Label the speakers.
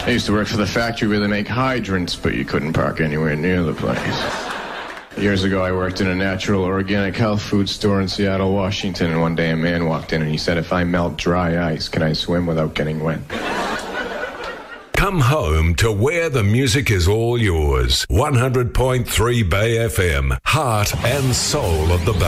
Speaker 1: I used to work for the factory where they make hydrants, but you couldn't park anywhere near the place. Years ago, I worked in a natural organic health food store in Seattle, Washington, and one day a man walked in and he said, if I melt dry ice, can I swim without getting wet?
Speaker 2: Come home to where the music is all yours. 100.3 Bay FM, heart and soul of the Bay.